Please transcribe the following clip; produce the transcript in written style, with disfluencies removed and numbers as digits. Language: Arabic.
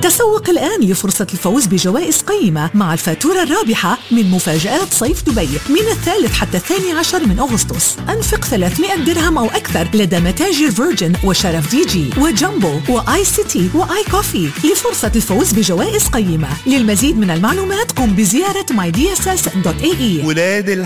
تسوق الآن لفرصة الفوز بجوائز قيمة مع الفاتورة الرابحة من مفاجآت صيف دبي من 3 حتى 12 من أغسطس. أنفق 300 درهم أو أكثر لدى متاجر فيرجن وشرف دي جي وجامبو وآي سيتي وآي كوفي لفرصة الفوز بجوائز قيمة. للمزيد من المعلومات قم بزيارة mydss.ae.